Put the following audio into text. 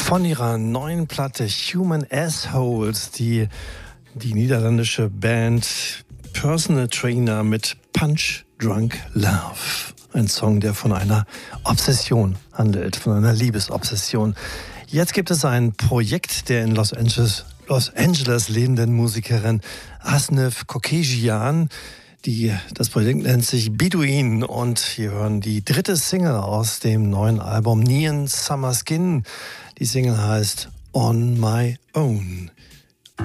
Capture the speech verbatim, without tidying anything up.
Von ihrer neuen Platte Human Assholes, die die niederländische Band Personal Trainer mit Punch Drunk Love. Ein Song, der von einer Obsession handelt, von einer Liebesobsession. Jetzt gibt es ein Projekt der in Los Angeles, Los Angeles lebenden Musikerin Asnef Kokeshian. Die, das Projekt nennt sich Bedouin und wir hören die dritte Single aus dem neuen Album Neon Summer Skin. Die Single heißt On My Own.